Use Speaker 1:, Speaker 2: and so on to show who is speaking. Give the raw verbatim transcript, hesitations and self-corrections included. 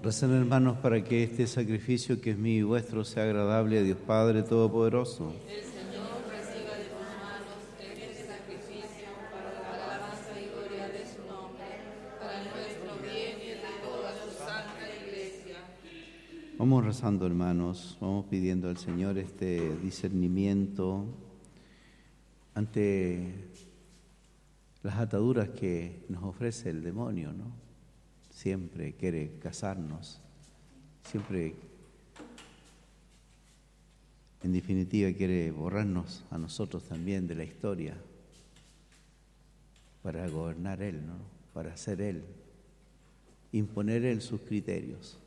Speaker 1: Recen, hermanos, para que este sacrificio que es mío y vuestro sea agradable a Dios Padre Todopoderoso.
Speaker 2: El Señor reciba de tus manos este sacrificio para la alabanza y gloria de su nombre, para nuestro bien y el de toda su santa Iglesia.
Speaker 1: Vamos rezando, hermanos, vamos pidiendo al Señor este discernimiento ante las ataduras que nos ofrece el demonio, ¿no? Siempre quiere casarnos, siempre, en definitiva, quiere borrarnos a nosotros también de la historia para gobernar Él, ¿no? Para ser Él, imponer Él sus criterios.